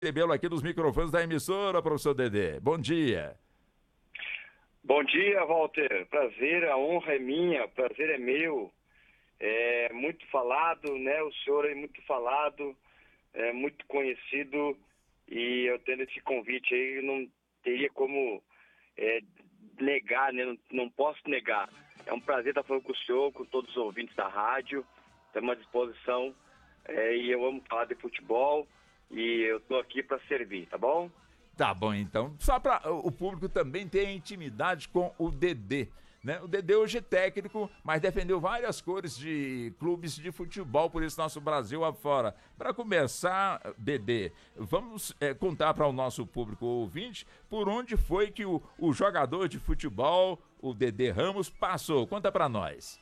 Recebê-lo aqui nos microfones da emissora, professor Dedê. Bom dia. Bom dia, Walter. Prazer, a honra é minha, prazer é meu. É muito falado, né? O senhor é muito falado, é muito conhecido e eu tendo esse convite aí, eu não teria como negar, né? Não posso negar. É um prazer estar falando com o senhor, com todos os ouvintes da rádio. Estamos à disposição e eu amo falar de futebol e eu estou aqui para servir, tá bom? Tá bom, então. Só para o público também ter intimidade com o Dedê, né? O Dedê hoje é técnico, mas defendeu várias cores de clubes de futebol por esse nosso Brasil afora. Para começar, Dedê, vamos contar para o nosso público ouvinte por onde foi que o jogador de futebol, o Dedê Ramos, passou. Conta para nós.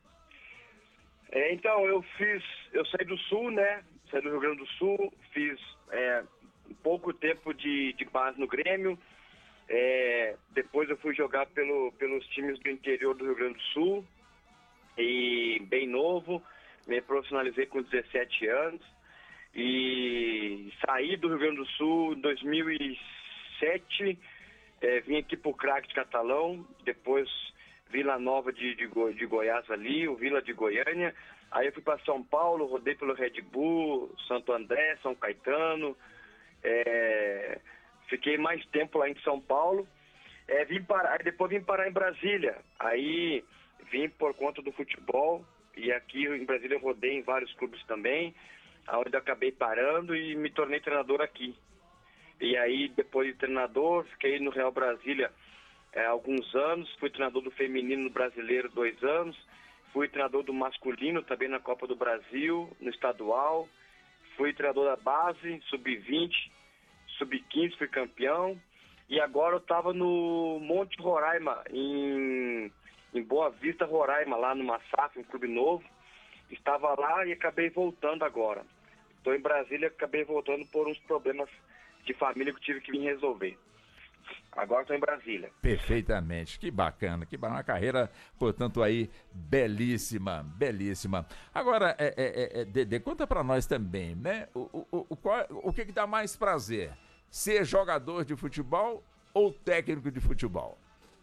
Então, eu saí do Sul, né? Saí do Rio Grande do Sul, fiz pouco tempo de base no Grêmio. Depois eu fui jogar pelos times do interior do Rio Grande do Sul, e bem novo, me profissionalizei com 17 anos e saí do Rio Grande do Sul em 2007, vim aqui pro Crack de Catalão, depois Vila Nova de Goiás ali, o Vila de Goiânia, aí eu fui para São Paulo, rodei pelo Red Bull, Santo André, São Caetano, fiquei mais tempo lá em São Paulo, aí depois vim parar em Brasília, aí vim por conta do futebol, e aqui em Brasília eu rodei em vários clubes também, onde eu acabei parando e me tornei treinador aqui. E aí, depois de treinador, fiquei no Real Brasília há alguns anos, fui treinador do feminino brasileiro 2 anos, fui treinador do masculino também na Copa do Brasil, no estadual, fui treinador da base, sub-20, sub-15, fui campeão, e agora eu estava no Monte Roraima, em Boa Vista, Roraima, lá no Massaf, um clube novo, estava lá e acabei voltando agora. Estou em Brasília, acabei voltando por uns problemas de família que eu tive que vir resolver. Agora estou em Brasília. Perfeitamente, que bacana, uma carreira, portanto, aí, belíssima, belíssima. Agora, Dedê, conta pra nós também, né, o que dá mais prazer, ser jogador de futebol ou técnico de futebol?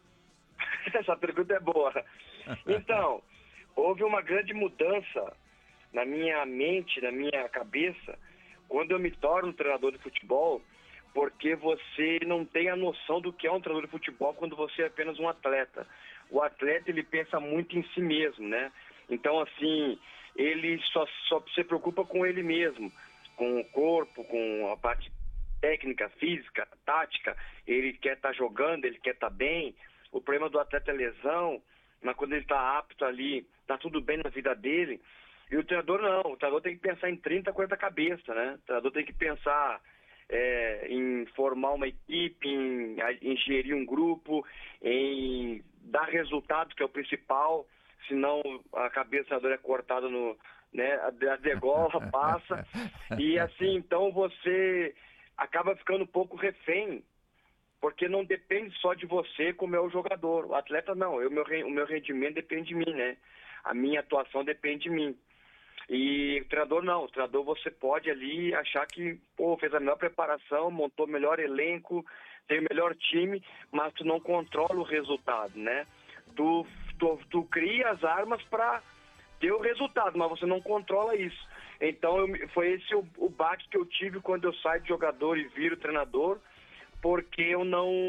Essa pergunta é boa. Então, houve uma grande mudança na minha mente, na minha cabeça, quando eu me torno treinador de futebol, porque você não tem a noção do que é um treinador de futebol quando você é apenas um atleta. O atleta, ele pensa muito em si mesmo, né? Então, assim, ele só se preocupa com ele mesmo, com o corpo, com a parte técnica, física, tática. Ele quer estar jogando, ele quer estar bem. O problema do atleta é lesão, mas quando ele está apto ali, está tudo bem na vida dele. E o treinador não, o treinador tem que pensar em 30, 40 cabeças, né? O treinador tem que pensar em formar uma equipe, em gerir um grupo, em dar resultado, que é o principal, senão a cabeça do treinador é cortada a degola passa. E assim, então você acaba ficando um pouco refém, porque não depende só de você como é o jogador. O atleta não, o meu rendimento depende de mim, né? A minha atuação depende de mim. E o treinador não, o treinador você pode ali achar que, fez a melhor preparação, montou o melhor elenco, tem o melhor time, mas tu não controla o resultado, né? Tu cria as armas para ter o resultado, mas você não controla isso. Então foi esse o baque que eu tive quando eu saio de jogador e viro treinador, porque eu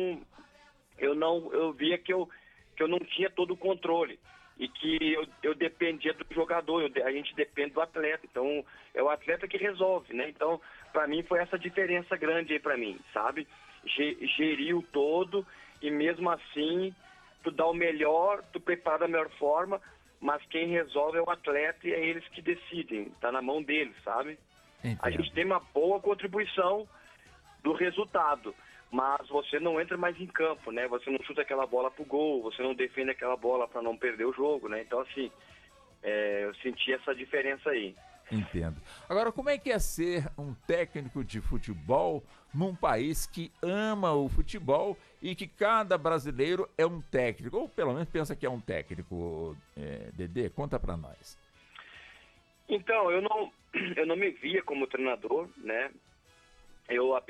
via que eu não tinha todo o controle e que eu dependia do jogador, a gente depende do atleta, então é o atleta que resolve, né? Então, para mim foi essa diferença grande aí para mim, sabe? Gerir o todo e mesmo assim tu dá o melhor, tu prepara da melhor forma, mas quem resolve é o atleta e é eles que decidem, tá na mão deles, sabe? Entendo. A gente tem uma boa contribuição do resultado, mas você não entra mais em campo, né? Você não chuta aquela bola pro gol, você não defende aquela bola para não perder o jogo, né? Então, assim, eu senti essa diferença aí. Entendo. Agora, como é que é ser um técnico de futebol num país que ama o futebol e que cada brasileiro é um técnico, ou pelo menos pensa que é um técnico, Dedê? Conta pra nós. Então, eu não me via como treinador, né? eu